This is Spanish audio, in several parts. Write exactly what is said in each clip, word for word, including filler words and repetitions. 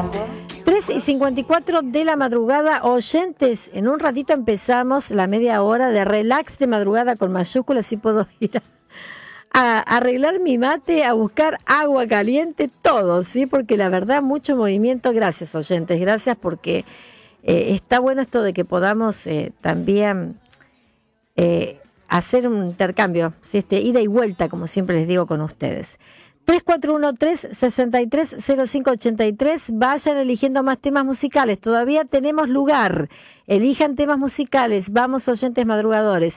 tres y cincuenta y cuatro de la madrugada, oyentes, en un ratito empezamos la media hora de relax de madrugada con mayúsculas y puedo ir a, a arreglar mi mate, a buscar agua caliente, todo, ¿sí? Porque la verdad, mucho movimiento. Gracias, oyentes, gracias porque eh, está bueno esto de que podamos eh, también eh, hacer un intercambio, ¿sí? Este, ida y vuelta, como siempre les digo con ustedes. tres cuatro uno tres, seis tres cero cinco ocho tres. Vayan eligiendo más temas musicales. Todavía tenemos lugar. Elijan temas musicales. Vamos, oyentes madrugadores.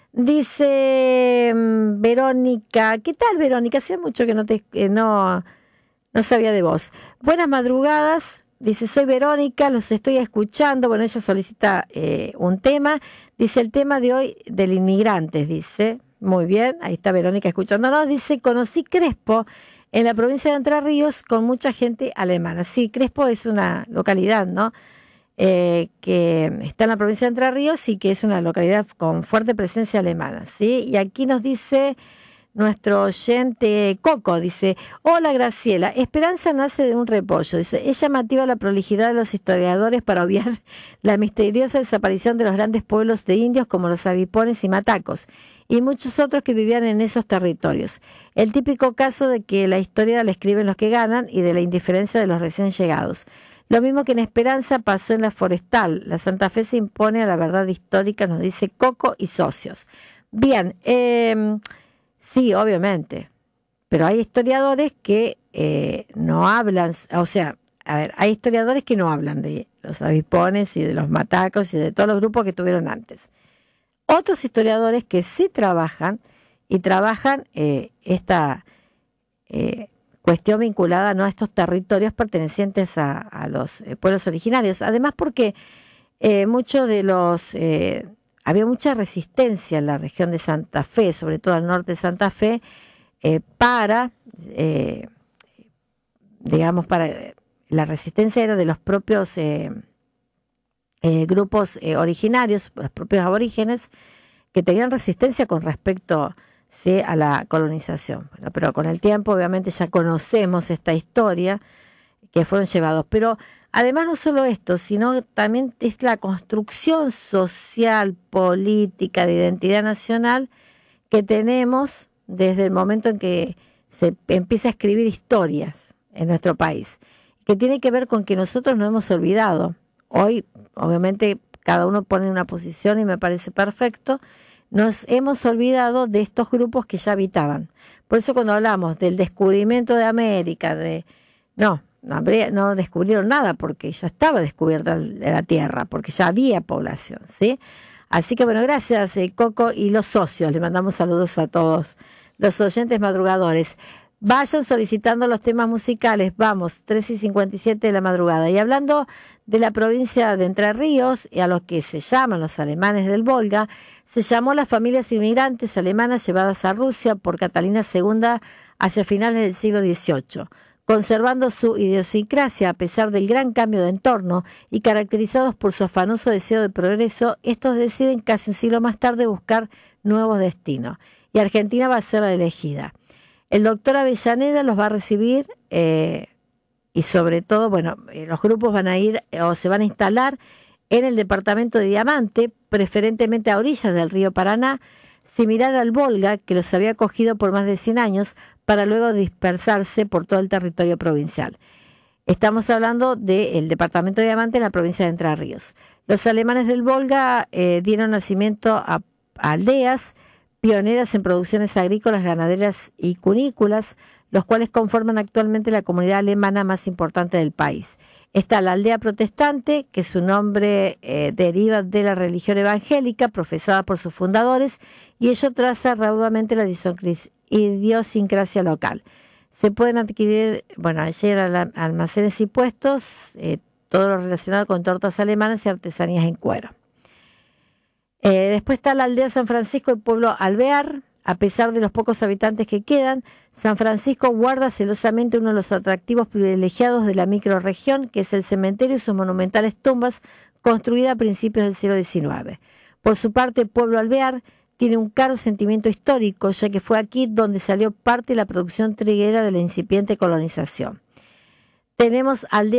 Dice um, Verónica. ¿Qué tal, Verónica? Hacía mucho que no te eh, no, no sabía de vos. Buenas madrugadas. Dice, soy Verónica, los estoy escuchando. Bueno, ella solicita eh, un tema. Dice, el tema de hoy del inmigrante, dice. Muy bien, ahí está Verónica escuchándonos. Dice, conocí Crespo en la provincia de Entre Ríos con mucha gente alemana. Sí, Crespo es una localidad, ¿no? Eh, que está en la provincia de Entre Ríos y que es una localidad con fuerte presencia alemana, ¿sí? Y aquí nos dice nuestro oyente Coco, dice, hola Graciela, Esperanza nace de un repollo. Dice, es llamativa la prolijidad de los historiadores para obviar la misteriosa desaparición de los grandes pueblos de indios como los avipones y matacos, y muchos otros que vivían en esos territorios. El típico caso de que la historia la escriben los que ganan y de la indiferencia de los recién llegados. Lo mismo que en Esperanza pasó en la Forestal. La Santa Fe se impone a la verdad histórica, nos dice Coco y socios. Bien, eh, sí, obviamente, pero hay historiadores que eh, no hablan, o sea, a ver, hay historiadores que no hablan de los avipones y de los matacos y de todos los grupos que tuvieron antes. Otros historiadores que sí trabajan y trabajan eh, esta eh, cuestión vinculada, ¿no?, a estos territorios pertenecientes a, a los eh, pueblos originarios. Además porque eh, muchos de los... Eh, había mucha resistencia en la región de Santa Fe, sobre todo al norte de Santa Fe, eh, para, eh, digamos, para la resistencia era de los propios... Eh, Eh, grupos eh, originarios, los propios aborígenes, que tenían resistencia con respecto, ¿sí?, a la colonización. Bueno, pero con el tiempo, obviamente, ya conocemos esta historia, que fueron llevados. Pero además no solo esto, sino también es la construcción social, política, de identidad nacional que tenemos desde el momento en que se empieza a escribir historias en nuestro país, que tiene que ver con que nosotros no hemos olvidado. Hoy, obviamente, cada uno pone una posición y me parece perfecto. Nos hemos olvidado de estos grupos que ya habitaban. Por eso cuando hablamos del descubrimiento de América, de no, no, habría, no descubrieron nada porque ya estaba descubierta la tierra, porque ya había población, ¿sí? Así que bueno, gracias eh, Coco y los socios. Le mandamos saludos a todos los oyentes madrugadores. Vayan solicitando los temas musicales. Vamos, tres y cincuenta y siete de la madrugada. Y hablando de la provincia de Entre Ríos, y a los que se llaman los alemanes del Volga, se llamó las familias inmigrantes alemanas llevadas a Rusia por Catalina segunda hacia finales del siglo dieciocho, conservando su idiosincrasia a pesar del gran cambio de entorno y caracterizados por su afanoso deseo de progreso. Estos deciden casi un siglo más tarde buscar nuevos destinos. Y Argentina va a ser la elegida. El doctor Avellaneda los va a recibir eh, y sobre todo, bueno, eh, los grupos van a ir eh, o se van a instalar en el departamento de Diamante, preferentemente a orillas del río Paraná, similar al Volga, que los había acogido por más de cien años, para luego dispersarse por todo el territorio provincial. Estamos hablando del departamento de Diamante en la provincia de Entre Ríos. Los alemanes del Volga eh, dieron nacimiento a, a aldeas pioneras en producciones agrícolas, ganaderas y cunícolas, los cuales conforman actualmente la comunidad alemana más importante del país. Está la aldea protestante, que su nombre eh, deriva de la religión evangélica profesada por sus fundadores, y ello traza raudamente la idiosincrasia local. Se pueden adquirir, bueno, ayer almacenes y puestos, eh, todo lo relacionado con tortas alemanas y artesanías en cuero. Eh, después está la aldea San Francisco y pueblo Alvear. A pesar de los pocos habitantes que quedan, San Francisco guarda celosamente uno de los atractivos privilegiados de la microrregión, que es el cementerio y sus monumentales tumbas, construida a principios del siglo diecinueve. Por su parte, Pueblo Alvear tiene un caro sentimiento histórico, ya que fue aquí donde salió parte de la producción triguera de la incipiente colonización. Tenemos aldeas